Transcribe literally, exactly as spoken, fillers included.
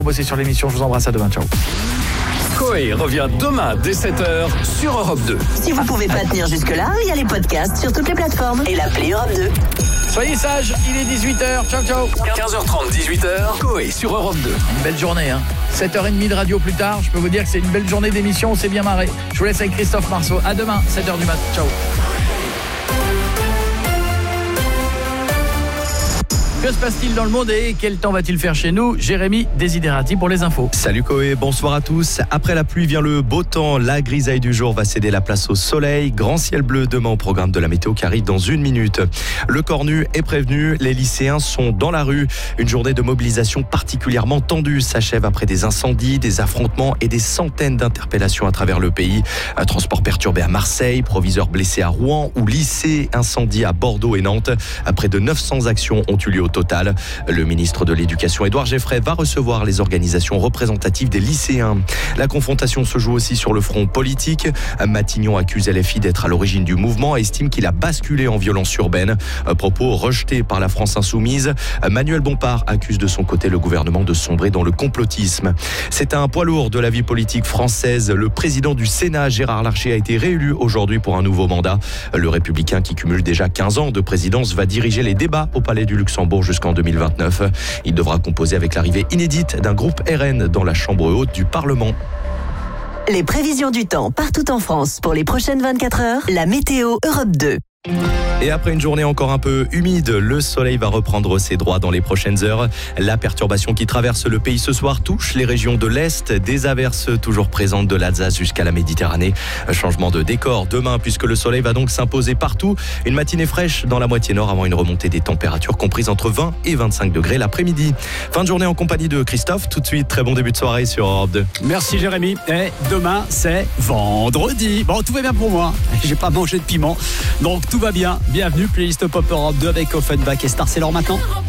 Pour bosser sur l'émission, je vous embrasse, à demain, ciao. Coé revient demain dès sept heures sur Europe deux. Si vous pouvez pas tenir jusque-là, il y a les podcasts sur toutes les plateformes et l'appli Europe deux. Soyez sages, il est dix-huit heures, ciao ciao. quinze heures trente, dix-huit heures, Coé sur Europe deux. Une belle journée, hein. sept heures trente de radio plus tard, je peux vous dire que c'est une belle journée d'émission, on s'est bien marré. Je vous laisse avec Christophe Marceau, à demain, sept heures du matin, ciao. Que se passe-t-il dans le monde et quel temps va-t-il faire chez nous? Jérémy Desiderati pour les infos. Salut Coé, bonsoir à tous. Après la pluie vient le beau temps. La grisaille du jour va céder la place au soleil. Grand ciel bleu demain au programme de la météo qui arrive dans une minute. Le Cornu est prévenu, les lycéens sont dans la rue. Une journée de mobilisation particulièrement tendue s'achève après des incendies, des affrontements et des centaines d'interpellations à travers le pays. Un transport perturbé à Marseille, proviseur blessé à Rouen ou lycée incendie à Bordeaux et Nantes. Près de neuf cents actions ont eu lieu au total. Le ministre de l'Éducation, Édouard Geoffrey, va recevoir les organisations représentatives des lycéens. La confrontation se joue aussi sur le front politique. Matignon accuse L F I d'être à l'origine du mouvement et estime qu'il a basculé en violence urbaine. Propos rejetés par la France insoumise. Manuel Bompard accuse de son côté le gouvernement de sombrer dans le complotisme. C'est un poids lourd de la vie politique française. Le président du Sénat, Gérard Larcher, a été réélu aujourd'hui pour un nouveau mandat. Le républicain, qui cumule déjà quinze ans de présidence, va diriger les débats au Palais du Luxembourg jusqu'en deux mille vingt-neuf. Il devra composer avec l'arrivée inédite d'un groupe R N dans la chambre haute du Parlement. Les prévisions du temps partout en France pour les prochaines vingt-quatre heures, la météo Europe deux. Et après une journée encore un peu humide, le soleil va reprendre ses droits dans les prochaines heures. La perturbation qui traverse le pays ce soir touche les régions de l'Est. Des averses toujours présentes de l'Alsace jusqu'à la Méditerranée. Un changement de décor demain puisque le soleil va donc s'imposer partout. Une matinée fraîche dans la moitié nord avant une remontée des températures comprises entre vingt et vingt-cinq degrés l'après-midi. Fin de journée en compagnie de Christophe. Tout de suite, très bon début de soirée sur Europe deux. Merci Jérémy. Et demain, c'est vendredi. Bon, tout va bien pour moi. J'ai pas mangé de piment. Donc tout va bien. Bienvenue, playlist Pop Europe deux avec Offenbach et Star. C'est l'heure maintenant.